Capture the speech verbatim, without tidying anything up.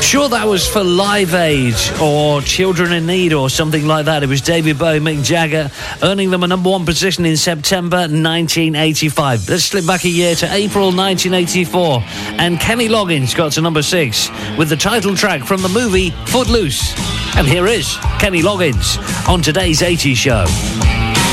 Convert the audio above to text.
Sure, that was for Live Aid or Children in Need or something like that. It was David Bowie, Mick Jagger, earning them a number one position in September nineteen eighty-five. Let's slip back a year to April nineteen eighty-four, and Kenny Loggins got to number six with the title track from the movie Footloose. And here is Kenny Loggins on today's eighties show.